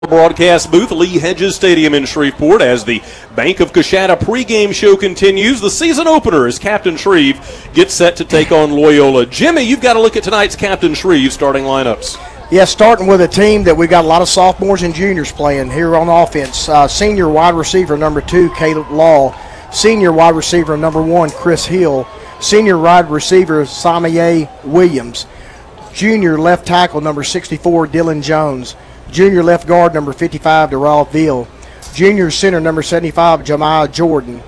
Broadcast booth, Lee Hedges Stadium in Shreveport, as the Bank of Coshada pregame show continues. The season opener as Captain Shreve gets set to take on Loyola. Jimmy, you've got to look at tonight's Captain Shreve starting lineups. Yeah, starting with a team that we got a lot of sophomores and juniors playing here on offense. Senior wide receiver number 2, Caleb Law. Senior wide receiver number 1, Chris Hill. Senior wide receiver, Samaye Williams. Junior left tackle number 64, Dylan Jones. Junior left guard number 55, Darrell Veal. Junior center number 75, Jamiah Jordan.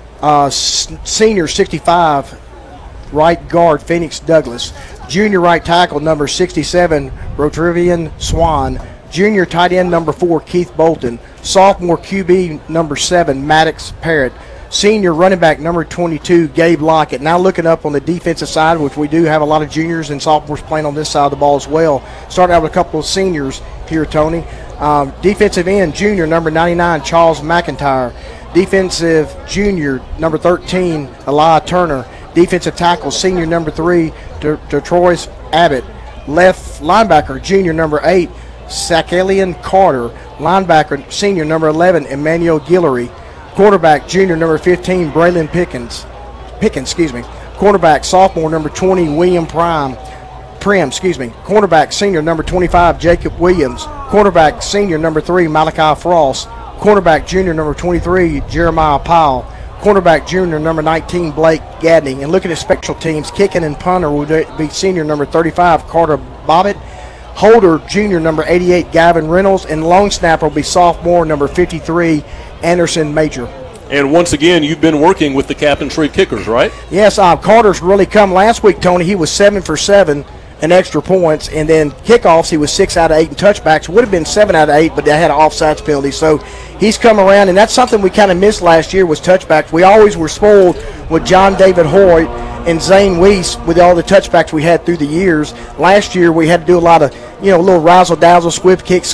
Senior 65, right guard Phoenix Douglas. Junior right tackle number 67, Rotrivian Swan. Junior tight end number 4, Keith Bolton. Sophomore QB number 7, Maddox Parrott. Senior running back number 22, Gabe Lockett. Now looking up on the defensive side, which we do have a lot of juniors and sophomores playing on this side of the ball as well. Starting out with a couple of seniors here, Tony. Defensive end, junior number 99, Charles McIntyre. Defensive junior number 13, Eli Turner. Defensive tackle, senior number 3, Detroit Abbott. Left linebacker, junior number 8, Sakalian Carter. Linebacker, senior number 11, Emmanuel Guillory. Quarterback, junior number 15, Braylon Pickens. Quarterback, sophomore number 20, William Prim. Cornerback, senior number 25, Jacob Williams. Quarterback, senior number 3, Malachi Frost. Quarterback, junior number 23, Jeremiah Powell. Cornerback, junior number 19, Blake Gadney. And looking at special teams, kicking and punter would be senior number 35, Carter Bobbitt. Holder, junior number 88, Gavin Reynolds. And long snapper will be sophomore number 53, Anderson Major. And once again, you've been working with the Captain Shreve kickers, right? Yes, Carter's really come last week, Tony. He was 7 for 7 in extra points. And then kickoffs, he was 6 out of 8 in touchbacks. Would have been 7 out of 8, but they had an offsides penalty. So he's come around, and that's something we kind of missed last year was touchbacks. We always were spoiled with John David Hoyt and Zane Weiss with all the touchbacks we had through the years. Last year we had to do a lot of, little razzle-dazzle, swift kicks,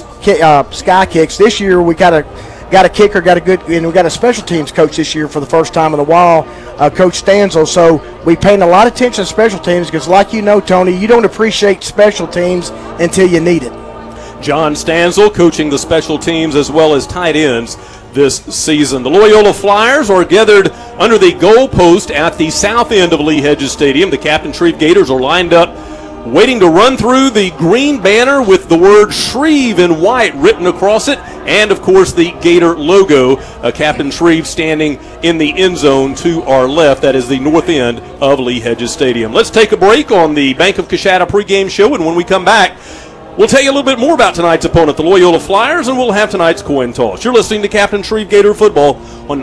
sky kicks. This year we got a kicker, and we got a special teams coach this year for the first time in a while, Coach Stanzel. So we paying a lot of attention to special teams because, like you know, Tony, you don't appreciate special teams until you need it. John Stanzel coaching the special teams as well as tight ends this season. The Loyola Flyers are gathered under the goal post at the south end of Lee Hedges Stadium. The Captain Shreve Gators are lined up waiting to run through the green banner with the word Shreve in white written across it, and of course the Gator logo. Captain Shreve standing in the end zone to our left. That is the north end of Lee Hedges Stadium. Let's take a break on the Bank of Coshada pregame show, and when we come back, we'll tell you a little bit more about tonight's opponent, the Loyola Flyers, and we'll have tonight's coin toss. You're listening to Captain Shreve Gator Football on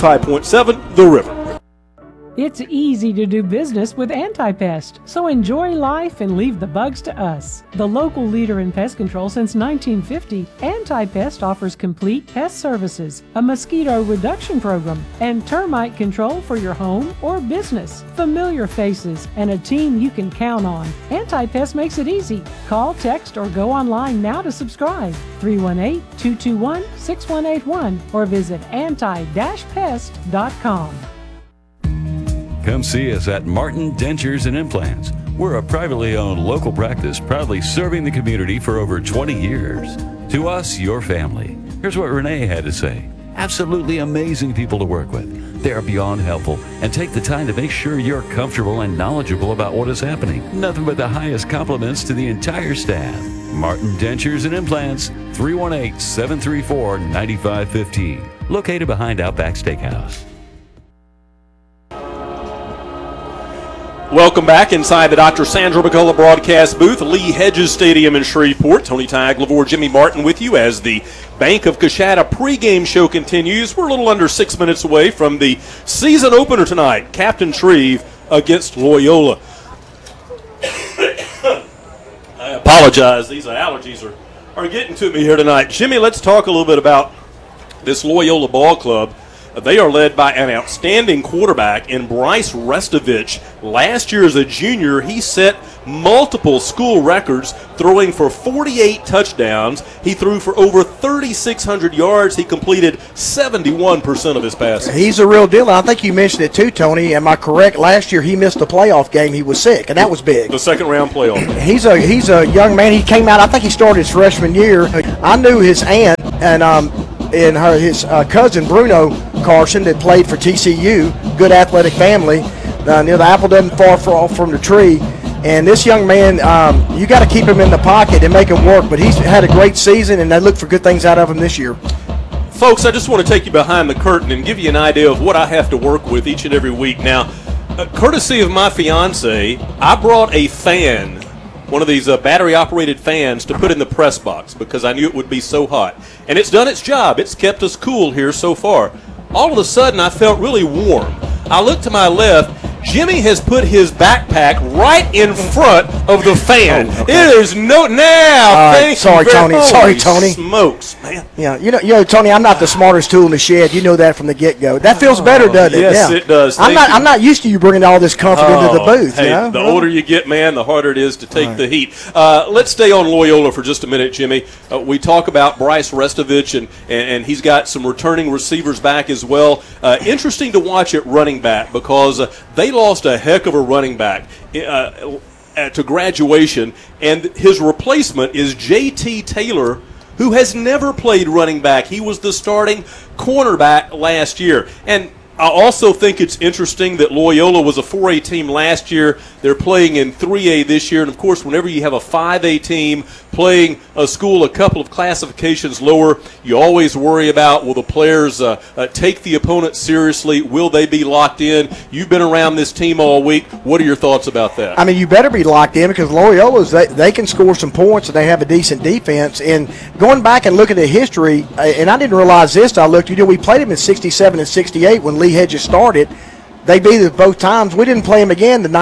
95.7 The River. It's easy to do business with Anti-Pest, so enjoy life and leave the bugs to us. The local leader in pest control since 1950, Anti-Pest offers complete pest services, a mosquito reduction program, and termite control for your home or business. Familiar faces and a team you can count on. Anti-Pest makes it easy. Call, text, or go online now to subscribe. 318-221-6181 or visit anti-pest.com. Come see us at Martin Dentures and Implants. We're a privately owned local practice proudly serving the community for over 20 years. To us, your family. Here's what Renee had to say. Absolutely amazing people to work with. They are beyond helpful and take the time to make sure you're comfortable and knowledgeable about what is happening. Nothing but the highest compliments to the entire staff. Martin Dentures and Implants, 318-734-9515. Located behind Outback Steakhouse. Welcome back inside the Dr. Sandra McCullough broadcast booth, Lee Hedges Stadium in Shreveport. Tony Tagliavore, Jimmy Martin with you as the Bank of Coshada pregame show continues. We're a little under 6 minutes away from the season opener tonight, Captain Shreve against Loyola. I apologize. These allergies are getting to me here tonight. Jimmy, let's talk a little bit about this Loyola ball club. They are led by an outstanding quarterback in Bryce Restovich. Last year as a junior, he set multiple school records, throwing for 48 touchdowns. He threw for over 3,600 yards. He completed 71% of his passes. He's a real deal. I think you mentioned it too, Tony. Am I correct? Last year he missed the playoff game. He was sick, and that was big. The second-round playoff. He's a young man. He came out, I think he started his freshman year. I knew his aunt and his cousin Bruno Carson that played for TCU, good athletic family. Near the apple doesn't fall from the tree. And this young man, you got to keep him in the pocket and make him work. But he's had a great season, and they look for good things out of him this year. Folks, I just want to take you behind the curtain and give you an idea of what I have to work with each and every week. Now, courtesy of my fiance, I brought a fan, one of these battery-operated fans, to put in the press box because I knew it would be so hot. And it's done its job. It's kept us cool here so far. All of a sudden, I felt really warm. I looked to my left. Jimmy has put his backpack right in front of the fan. Oh, okay. It is no now. Thank sorry, you very Tony. Sorry, Holy Tony. Smokes, man. Yeah, you know, Tony. I'm not the smartest tool in the shed. You know that from the get-go. That feels better, doesn't it? Yes, Yeah. it does. I'm not used to you bringing all this comfort into the booth. Hey, you know? the older you get, man, the harder it is to take the heat. Let's stay on Loyola for just a minute, Jimmy. We talk about Bryce Restovich, and he's got some returning receivers back as well. Interesting to watch at running back because they lost a heck of a running back to graduation, and his replacement is J.T. Taylor, who has never played running back. He was the starting cornerback last year. And I also think it's interesting that Loyola was a 4A team last year. They're playing in 3A this year. And, of course, whenever you have a 5A team playing a school a couple of classifications lower, you always worry about, will the players take the opponent seriously? Will they be locked in? You've been around this team all week. What are your thoughts about that? I mean, you better be locked in because Loyola's, they can score some points and they have a decent defense. And going back and looking at history, and I didn't realize this, we played them in 67 and 68 when Lee Hedges started. They beat us both times. We didn't play them again beat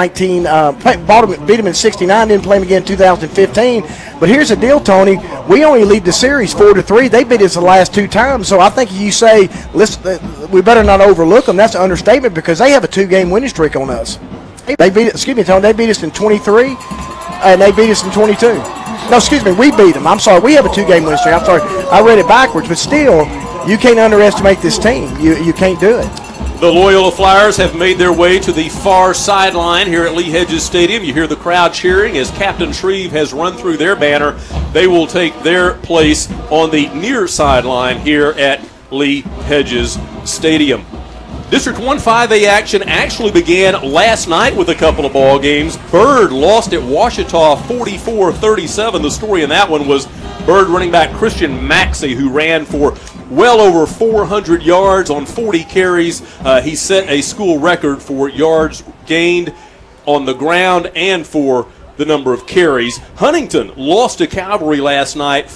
them in 69, didn't play them again in 2015. But here's the deal, Tony. We only lead the series 4-3. They beat us the last two times. So I think if you say, listen, we better not overlook them, that's an understatement because they have a 2-game winning streak on us. They beat us in 23, and they beat us in 22. No, excuse me, we beat them. I'm sorry, we have a 2-game winning streak. I'm sorry, I read it backwards. But still, you can't underestimate this team. You can't do it. The Loyola Flyers have made their way to the far sideline here at Lee Hedges Stadium. You hear the crowd cheering as Captain Shreve has run through their banner. They will take their place on the near sideline here at Lee Hedges Stadium. District 1 5A action actually began last night with a couple of ball games. Byrd lost at Ouachita 44-37. The story in that one was Byrd running back Christian Maxey, who ran for well over 400 yards on 40 carries. He set a school record for yards gained on the ground and for the number of carries. Huntington lost to Calvary last night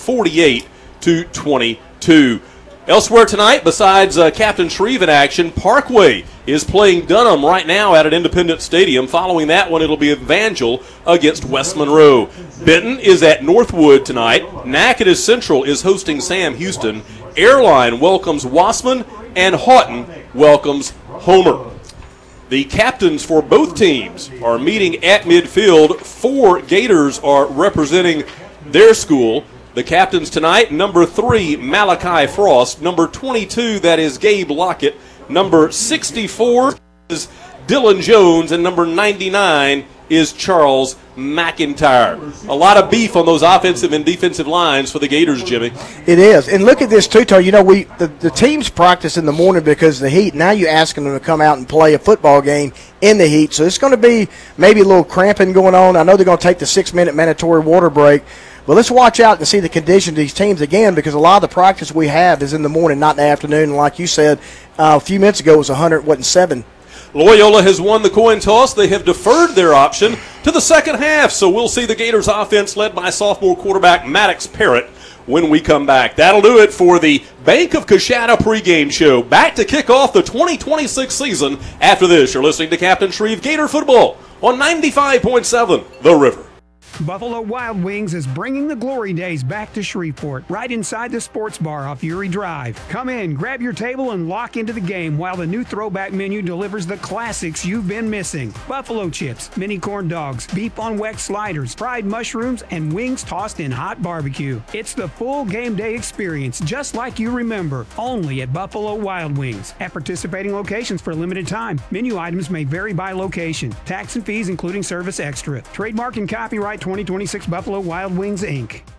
48-22. Elsewhere tonight, besides Captain Shreve in action, Parkway is playing Dunham right now at Independence Stadium. Following that one, it'll be Evangel against West Monroe. Benton is at Northwood tonight. Natchitoches Central is hosting Sam Houston. Airline welcomes Wassman, and Houghton welcomes Homer. The captains for both teams are meeting at midfield. 4 Gators are representing their school. The captains tonight, number 3, Malachi Frost. Number 22, that is Gabe Lockett. Number 64 is Dylan Jones. And number 99 is Charles McIntyre. A lot of beef on those offensive and defensive lines for the Gators, Jimmy. It is. And look at this, too, Tony. You know, the teams practice in the morning because of the heat. Now you're asking them to come out and play a football game in the heat. So it's going to be maybe a little cramping going on. I know they're going to take the 6-minute mandatory water break. But let's watch out and see the condition of these teams again because a lot of the practice we have is in the morning, not in the afternoon. And like you said, a few minutes ago it was 107. Loyola has won the coin toss. They have deferred their option to the second half. So we'll see the Gators offense led by sophomore quarterback Maddox Parrott when we come back. That'll do it for the Bank of Coshada pregame show. Back to kick off the 2026 season after this. You're listening to Captain Shreve Gator Football on 95.7 The River. Buffalo Wild Wings is bringing the glory days back to Shreveport, right inside the sports bar off Erie Drive. Come in, grab your table, and lock into the game while the new throwback menu delivers the classics you've been missing. Buffalo chips, mini corn dogs, beef on weck sliders, fried mushrooms, and wings tossed in hot barbecue. It's the full game day experience, just like you remember, only at Buffalo Wild Wings. At participating locations for a limited time, menu items may vary by location. Tax and fees including service extra. Trademark and copyright 2026 Buffalo Wild Wings, Inc.